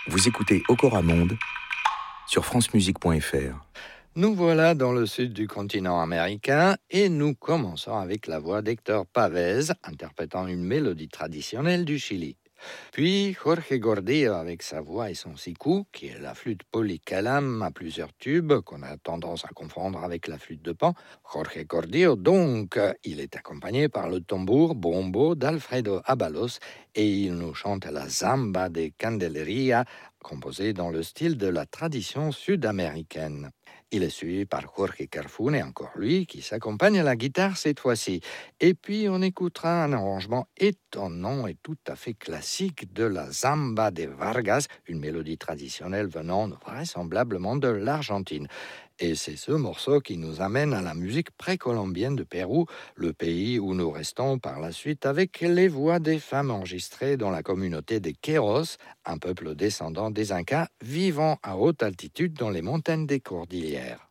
Vous écoutez Okora Monde sur francemusique.fr. Nous voilà dans le sud du continent américain et nous commençons avec la voix d'Héctor Pavez interprétant une mélodie traditionnelle du Chili. Puis Jorge Gordillo avec sa voix et son siku, qui est la flûte polycalame à plusieurs tubes qu'on a tendance à confondre avec la flûte de Pan. Jorge Gordillo donc, il est accompagné par le tambour bombo d'Alfredo Abalos et il nous chante la Zamba de Candelaria, composée dans le style de la tradition sud-américaine. Il est suivi par Jorge Carfune, encore lui, qui s'accompagne à la guitare cette fois-ci. Et puis on écoutera un arrangement étonnant et tout à fait classique de la Zamba de Vargas, une mélodie traditionnelle venant vraisemblablement de l'Argentine. Et c'est ce morceau qui nous amène à la musique précolombienne de Pérou, le pays où nous restons par la suite avec les voix des femmes enregistrées dans la communauté des Queros, un peuple descendant des Incas vivant à haute altitude dans les montagnes des Cordillères.